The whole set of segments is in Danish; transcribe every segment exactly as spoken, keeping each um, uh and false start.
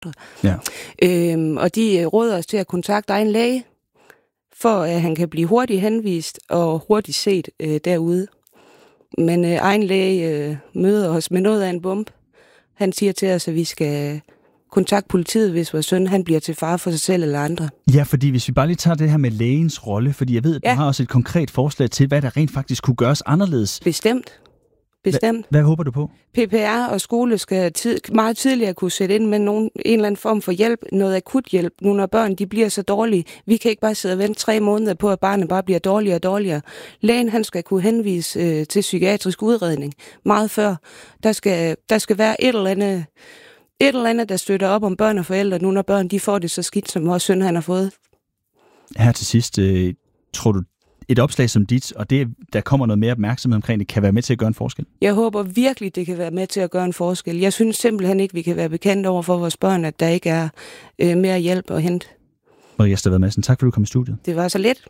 andre. Ja. Øhm, og de råder os til at kontakte egen læge, for at han kan blive hurtigt henvist og hurtigt set øh, derude. Men øh, egen læge øh, møder os med noget af en bump. Han siger til os, at vi skal kontakte politiet, hvis vores søn han bliver til fare for sig selv eller andre. Ja, fordi hvis vi bare lige tager det her med lægens rolle, fordi jeg ved, at ja. du har også et konkret forslag til, hvad der rent faktisk kunne gøres anderledes. Bestemt. Bestemt. Hvad, hvad håber du på? P P R og skole skal tid, meget tidligere kunne sætte ind med nogen, en eller anden form for hjælp, noget akut hjælp. Nu når børn de bliver så dårlige, vi kan ikke bare sidde og vente tre måneder på, at barnet bare bliver dårligere og dårligere. Lægen han skal kunne henvise øh, til psykiatrisk udredning meget før. Der skal, der skal være et eller andet, et eller andet, der støtter op om børn og forældre, nu når børn de får det så skidt, som vores søn han har fået. Her til sidst, øh, tror du, et opslag som dit, og det, der kommer noget mere opmærksomhed omkring det, kan være med til at gøre en forskel? Jeg håber virkelig, det kan være med til at gøre en forskel. Jeg synes simpelthen ikke, vi kan være bekendt over for vores børn, at der ikke er øh, mere hjælp at hente. Maria Staved Madsen, tak for at du kom i studiet. Det var så let.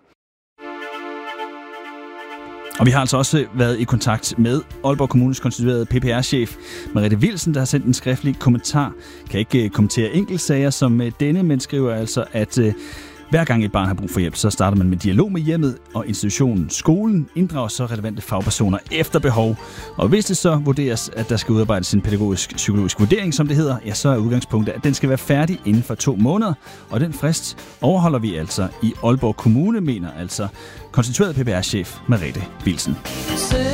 Og vi har altså også været i kontakt med Aalborg Kommunes konstituerede P P R-chef Merete Wilson, der har sendt en skriftlig kommentar. Kan ikke kommentere enkeltsager som denne, men skriver altså, at hver gang et barn har brug for hjælp, så starter man med dialog med hjemmet, og institutionen, skolen, inddrager så relevante fagpersoner efter behov. Og hvis det så vurderes, at der skal udarbejdes en pædagogisk-psykologisk vurdering, som det hedder, ja, så er udgangspunktet, at den skal være færdig inden for to måneder. Og den frist overholder vi altså i Aalborg Kommune, mener altså konstitueret P P R-chef Merete Wilson.